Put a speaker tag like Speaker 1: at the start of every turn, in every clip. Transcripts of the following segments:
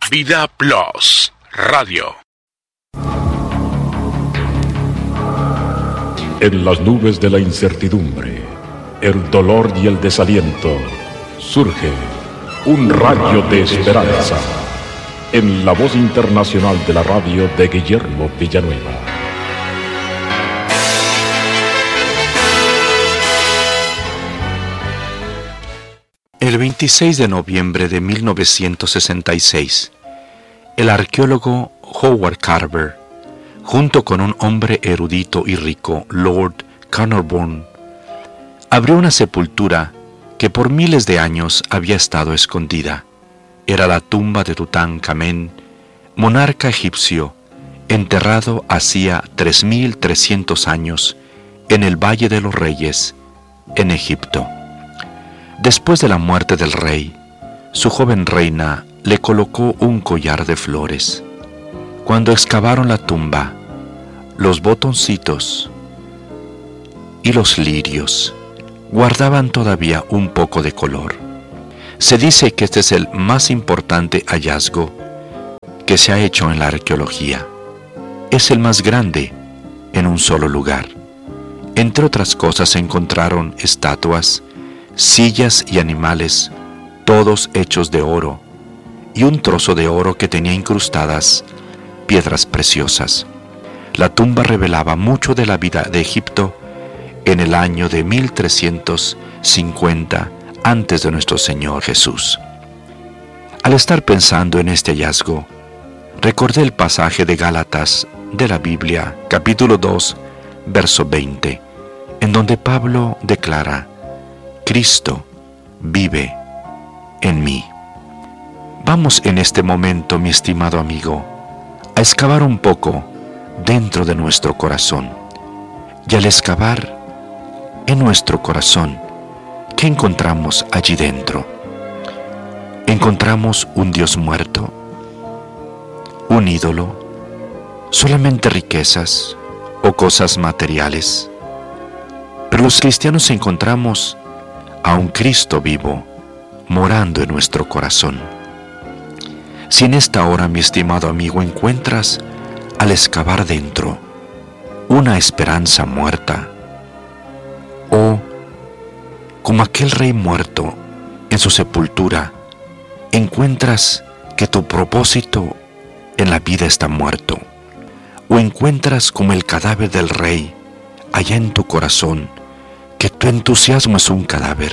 Speaker 1: Vida Plus Radio.
Speaker 2: En las nubes de la incertidumbre, el dolor y el desaliento, surge un rayo de esperanza en la voz internacional de la radio de Guillermo Villanueva.
Speaker 3: El 26 de noviembre de 1966, el arqueólogo Howard Carver, junto con un hombre erudito y rico, Lord Carnarvon, abrió una sepultura que por miles de años había estado escondida. Era la tumba de Tutankamén, monarca egipcio, enterrado hacía 3.300 años en el Valle de los Reyes, en Egipto. Después de la muerte del rey, su joven reina le colocó un collar de flores. Cuando excavaron la tumba, los botoncitos y los lirios guardaban todavía un poco de color. Se dice que este es el más importante hallazgo que se ha hecho en la arqueología. Es el más grande en un solo lugar. Entre otras cosas se encontraron estatuas, sillas y animales, todos hechos de oro, y un trozo de oro que tenía incrustadas piedras preciosas. La tumba revelaba mucho de la vida de Egipto en el año de 1350 antes de nuestro Señor Jesús. Al estar pensando en este hallazgo, recordé el pasaje de Gálatas de la Biblia, capítulo 2, verso 20, en donde Pablo declara: Cristo vive en mí. Vamos en este momento, mi estimado amigo, a excavar un poco dentro de nuestro corazón. Y al excavar en nuestro corazón, ¿qué encontramos allí dentro? Encontramos un Dios muerto, un ídolo, solamente riquezas o cosas materiales. Pero los cristianos encontramos a un Cristo vivo morando en nuestro corazón. Si en esta hora, mi estimado amigo, encuentras al excavar dentro una esperanza muerta, o como aquel rey muerto en su sepultura, encuentras que tu propósito en la vida está muerto, o encuentras como el cadáver del rey allá en tu corazón, que tu entusiasmo es un cadáver,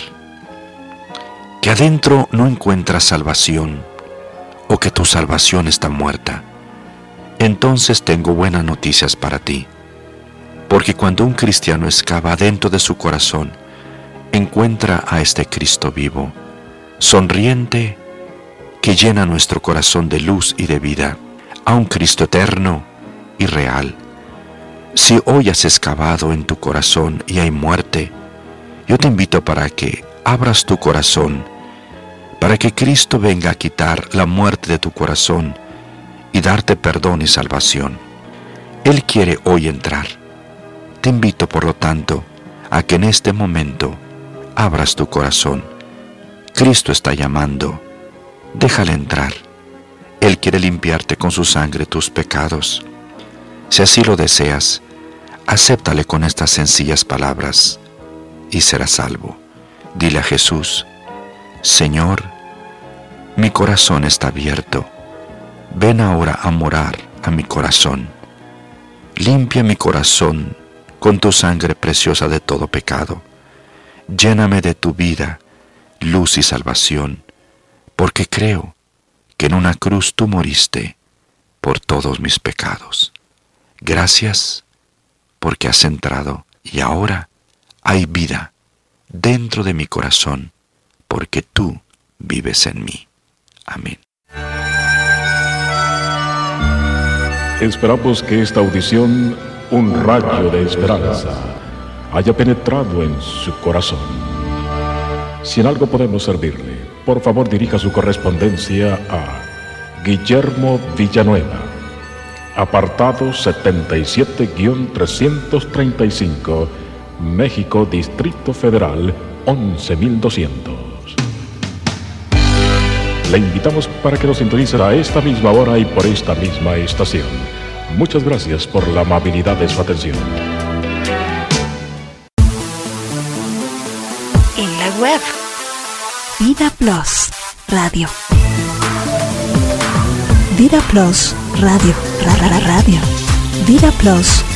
Speaker 3: que adentro no encuentras salvación, o que tu salvación está muerta, entonces tengo buenas noticias para ti, porque cuando un cristiano excava dentro de su corazón, encuentra a este Cristo vivo, sonriente, que llena nuestro corazón de luz y de vida, a un Cristo eterno y real. Si hoy has excavado en tu corazón y hay muerte, yo te invito para que abras tu corazón, para que Cristo venga a quitar la muerte de tu corazón y darte perdón y salvación. Él quiere hoy entrar. Te invito, por lo tanto, a que en este momento abras tu corazón. Cristo está llamando. Déjale entrar. Él quiere limpiarte con su sangre tus pecados. Si así lo deseas, acéptale con estas sencillas palabras y serás salvo. Dile a Jesús: Señor, mi corazón está abierto. Ven ahora a morar a mi corazón. Limpia mi corazón con tu sangre preciosa de todo pecado. Lléname de tu vida, luz y salvación, porque creo que en una cruz tú moriste por todos mis pecados. Gracias porque has entrado y ahora hay vida dentro de mi corazón, porque tú vives en mí. Amén.
Speaker 2: Esperamos que esta audición, un rayo de esperanza, haya penetrado en su corazón. Si en algo podemos servirle, por favor dirija su correspondencia a Guillermo Villanueva, apartado 77-335, México, Distrito Federal, 11.200. Le invitamos para que nos sintonice a esta misma hora y por esta misma estación. Muchas gracias por la amabilidad de su atención.
Speaker 4: En la web Vida Plus Radio. Vida Plus Radio. Radio. Vida Plus